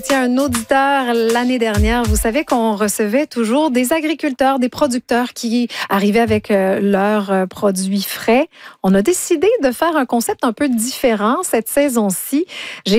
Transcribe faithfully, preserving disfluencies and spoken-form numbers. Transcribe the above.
Tiens, un auditeur l'année dernière, vous savez qu'on recevait toujours des agriculteurs, des producteurs qui arrivaient avec euh, leurs euh, produits frais. On a décidé de faire un concept un peu différent cette saison-ci. J'ai